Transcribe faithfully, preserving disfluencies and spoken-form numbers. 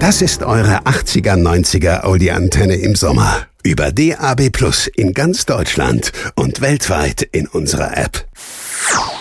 Das ist eure achtziger, neunziger Audi-Antenne im Sommer. Über D A B Plus in ganz Deutschland und weltweit in unserer App.